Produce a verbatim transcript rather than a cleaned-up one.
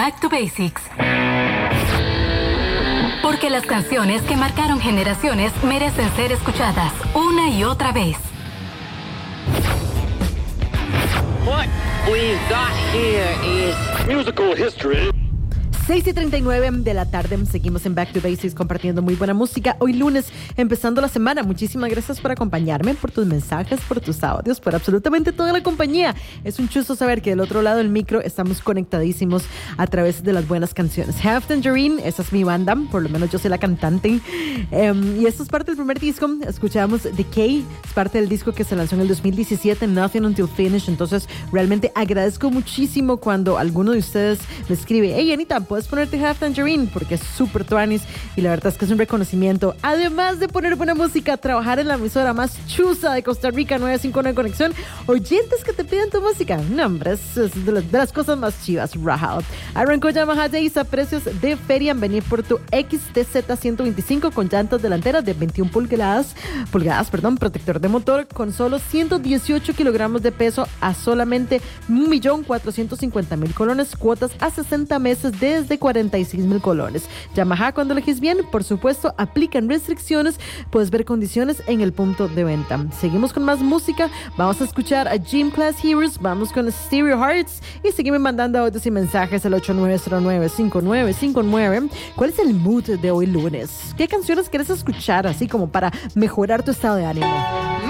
Back to Basics. Porque las canciones que marcaron generaciones merecen ser escuchadas una y otra vez. What we've got here is musical history. seis y treinta y nueve de la tarde, seguimos en Back to Basics compartiendo muy buena música. Hoy lunes, empezando la semana. Muchísimas gracias por acompañarme, por tus mensajes, por tus audios, por absolutamente toda la compañía. Es un chusto saber que del otro lado del micro estamos conectadísimos a través de las buenas canciones. Half Tangerine, esa es mi banda, por lo menos yo soy la cantante. Um, y esto es parte del primer disco. Escuchamos Decay, es parte del disco que se lanzó en el dos mil diecisiete, Nothing Until Finish. Entonces, realmente agradezco muchísimo cuando alguno de ustedes me escribe: hey, Anita, puedes ponerte Half Tangerine, porque es súper tuanis y la verdad es que es un reconocimiento. Además de poner buena música, trabajar en la emisora más chusa de Costa Rica, nueve cinco nueve Conexión, oyentes que te piden tu música. No, hombre, es, es de, las, de las cosas más chivas. Rajado. Arrancó Yamaha Days a precios de feria. Venir por tu X T Z ciento veinticinco con llantas delanteras de veintiuna pulgadas, pulgadas, perdón, protector de motor con solo ciento dieciocho kilogramos de peso a solamente un millón cuatrocientos cincuenta mil colones, cuotas a sesenta meses desde cuarenta y seis mil colones. Yamaha, cuando elegís bien, por supuesto, aplican restricciones. Puedes ver condiciones en el punto de venta. Seguimos con más música. Vamos a escuchar a Gym Class Heroes. Vamos con Stereo Hearts y seguimos mandando audios y mensajes al ocho nueve cero nueve cinco nueve cinco nueve. ¿Cuál es el mood de hoy lunes? ¿Qué canciones quieres escuchar así como para mejorar tu estado de ánimo?